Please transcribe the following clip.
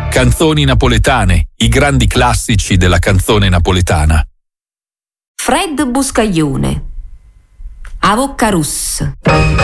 Canzoni napoletane, i grandi classici della canzone napoletana. Fred Buscaglione. A Boccarus.